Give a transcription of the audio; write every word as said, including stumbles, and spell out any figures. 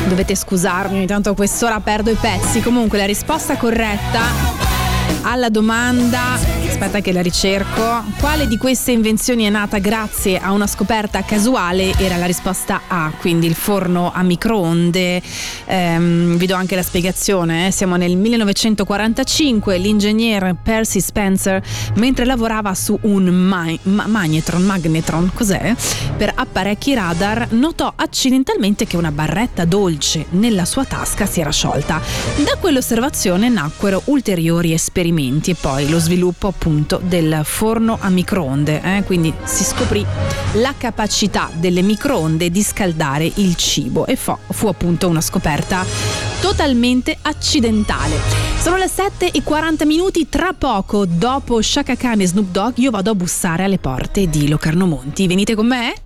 Dovete scusarmi, ogni tanto a quest'ora perdo i pezzi. Comunque la risposta corretta alla domanda, aspetta che la ricerco, quale di queste invenzioni è nata grazie a una scoperta casuale, era la risposta A, quindi il forno a microonde. Ehm, vi do anche la spiegazione, eh. Siamo nel millenovecentoquarantacinque, l'ingegnere Percy Spencer, mentre lavorava su un ma- ma- magnetron, magnetron, cos'è? Per apparecchi radar, notò accidentalmente che una barretta dolce nella sua tasca si era sciolta. Da quell'osservazione nacquero ulteriori esperimenti e poi lo sviluppo appunto del forno a microonde, eh? Quindi si scoprì la capacità delle microonde di scaldare il cibo e fu, fu appunto una scoperta totalmente accidentale. Sono le sette e quaranta minuti, tra poco dopo Chaka Khan e Snoop Dogg io vado a bussare alle porte di Locarno Monti. Venite con me?